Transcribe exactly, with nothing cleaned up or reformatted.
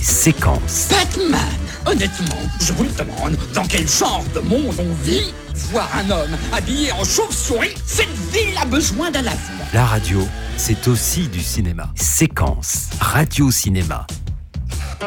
Séquence. Batman! Honnêtement, je vous le demande, dans quel genre de monde on vit? Voir un homme habillé en chauve-souris, cette ville a besoin d'un lavement. La radio, c'est aussi du cinéma. Séquence. Radio-cinéma.